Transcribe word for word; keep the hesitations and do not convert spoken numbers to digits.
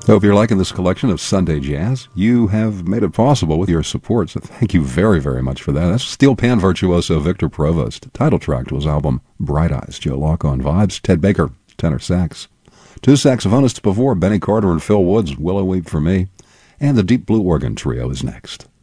Hope you're liking this collection of Sunday Jazz. You have made it possible with your support, so thank you very, very much for that. That's steel pan virtuoso Victor Provost. The title track to his album, Bright Eyes. Joe Locke on vibes. Ted Baker, tenor sax. Two saxophonists before, Benny Carter and Phil Woods, Willow Weep for Me. And the Deep Blue Organ Trio is next.